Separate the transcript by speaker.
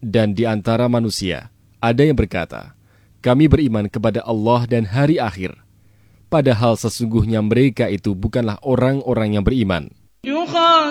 Speaker 1: Dan di antara manusia, ada yang berkata, kami beriman kepada Allah dan hari akhir. Padahal sesungguhnya mereka itu bukanlah orang-orang yang beriman.